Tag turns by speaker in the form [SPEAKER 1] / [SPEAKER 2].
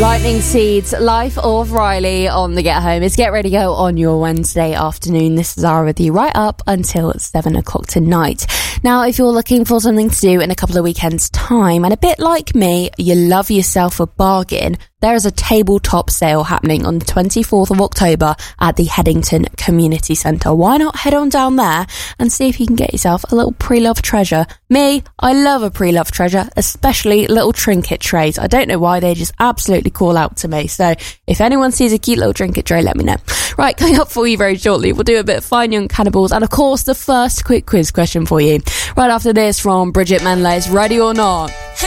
[SPEAKER 1] Lightning Seeds, Life of Riley on the Get Home. It's Get Ready Go on your Wednesday afternoon. This is Zara with you right up until 7 o'clock tonight. Now, if you're looking for something to do in a couple of weekends' time, and a bit like me, you love yourself a bargain, there is a tabletop sale happening on the 24th of October at the Headington Community Centre. Why not head on down there and see if you can get yourself a little pre-loved treasure? Me, I love a pre-loved treasure, especially little trinket trays. I don't know why, they just absolutely call out to me. So if anyone sees a cute little trinket tray, let me know. Right, coming up for you very shortly, we'll do a bit of Fine Young Cannibals and, of course, the first quick quiz question for you. Right after this from Bridget Menlace, Ready or Not.